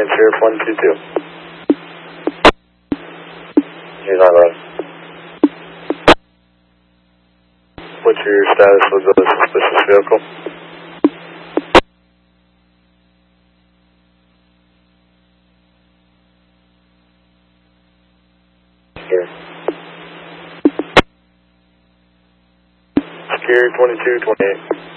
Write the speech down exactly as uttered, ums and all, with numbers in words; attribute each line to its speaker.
Speaker 1: and Sheriff one two two. He's not running. What's your status with the suspicious vehicle? Here. Secure twenty-two twenty-eight.